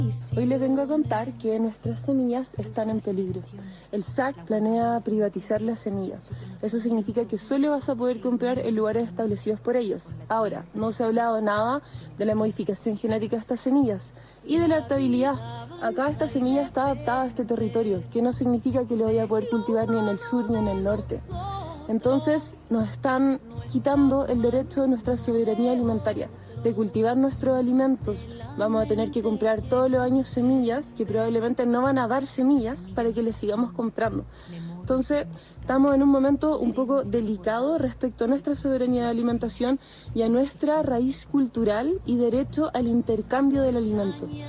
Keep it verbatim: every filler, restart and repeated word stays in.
Hoy les vengo a contar que nuestras semillas están en peligro. El S A C planea privatizar las semillas. Eso significa que solo vas a poder comprar en lugares establecidos por ellos. Ahora, no se ha hablado nada de la modificación genética de estas semillas y de la adaptabilidad. Acá esta semilla está adaptada a este territorio, que no significa que lo vaya a poder cultivar ni en el sur ni en el norte. Entonces nos están quitando el derecho de nuestra soberanía alimentaria, de cultivar nuestros alimentos. Vamos a tener que comprar todos los años semillas que probablemente no van a dar semillas para que les sigamos comprando. Entonces estamos en un momento un poco delicado respecto a nuestra soberanía de alimentación y a nuestra raíz cultural y derecho al intercambio del alimento.